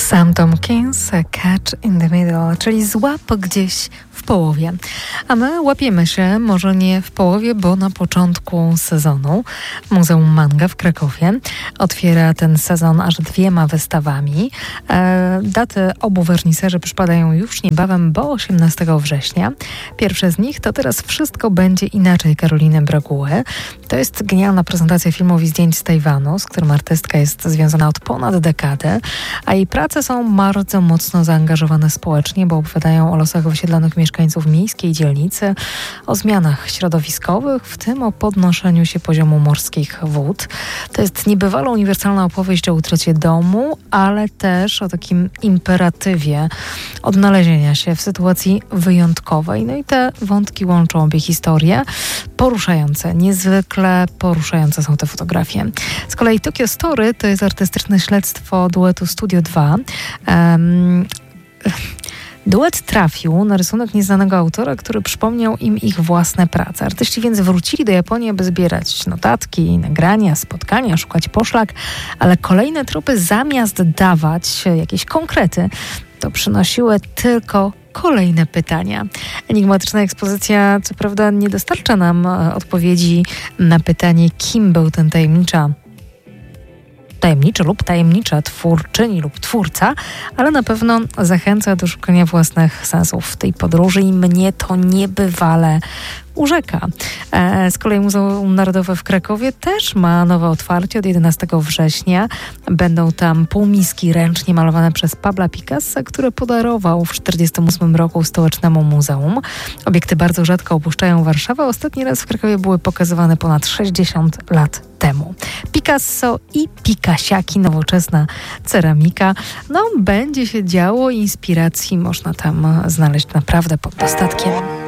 Sam Tomkins, Catch in the Middle, czyli złap gdzieś w połowie. A my łapiemy się, może nie w połowie, bo na początku sezonu. Muzeum Manga w Krakowie otwiera ten sezon aż 2 wystawami. Daty obu wernisaży przypadają już niebawem, bo 18 września. Pierwsze z nich to Teraz wszystko będzie inaczej Karoliny Braguły. To jest genialna prezentacja filmów i zdjęć z Tajwanu, z którym artystka jest związana od ponad dekady, a jej prace są bardzo mocno zaangażowane społecznie, bo opowiadają o losach wysiedlonych mieszkańców miejskiej dzielnicy, o zmianach środowiskowych, w tym o podnoszeniu się poziomu morskich wód. To jest niebywale uniwersalna opowieść o utracie domu, ale też o takim imperatywie odnalezienia się w sytuacji wyjątkowej. No i te wątki łączą obie historie. Poruszające, niezwykle poruszające są te fotografie. Z kolei Tokyo Story to jest artystyczne śledztwo duetu Studio 2. Duet trafił na rysunek nieznanego autora, który przypomniał im ich własne prace. Artyści więc wrócili do Japonii, aby zbierać notatki, nagrania, spotkania, szukać poszlak, ale kolejne tropy zamiast dawać jakieś konkrety, to przynosiły tylko kolejne pytania. Enigmatyczna ekspozycja, co prawda, nie dostarcza nam odpowiedzi na pytanie, kim był ten tajemniczy lub tajemnicza twórczyni lub twórca, ale na pewno zachęca do szukania własnych sensów w tej podróży i mnie to niebywale urzeka. Z kolei Muzeum Narodowe w Krakowie też ma nowe otwarcie od 11 września. Będą tam półmiski ręcznie malowane przez Pabla Picassa, które podarował w 1948 roku stołecznemu muzeum. Obiekty bardzo rzadko opuszczają Warszawę. Ostatni raz w Krakowie były pokazywane ponad 60 lat temu. Picasso i Picasiaki, nowoczesna ceramika. No, będzie się działo, inspiracji można tam znaleźć naprawdę pod dostatkiem.